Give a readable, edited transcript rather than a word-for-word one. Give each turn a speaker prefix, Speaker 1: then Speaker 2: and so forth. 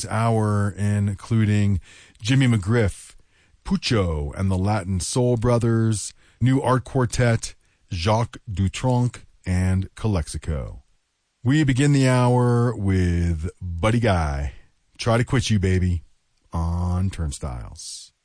Speaker 1: this hour, including Jimmy McGriff, Pucho and the Latin Soul Brothers, New Art Quartet, Jacques Dutronc, and Calexico. We begin the hour with Buddy Guy, Try to Quit You, Baby, on Turnstiles.